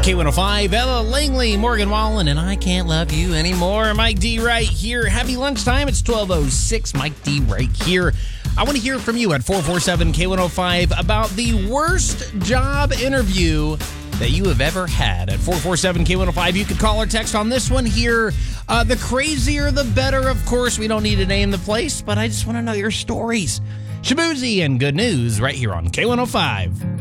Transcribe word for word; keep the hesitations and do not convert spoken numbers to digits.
K one oh five, Ella Langley, Morgan Wallen, and I Can't Love You Anymore. Mike D right here. Happy lunchtime. It's twelve oh six. Mike D right here. I want to hear from you at four four seven K one oh five about the worst job interview that you have ever had. At four four seven K one oh five, you could call or text on this one here. Uh, the crazier, the better. Of course, we don't need to name the place, but I just want to know your stories. Shabuzi and good news right here on K one oh five.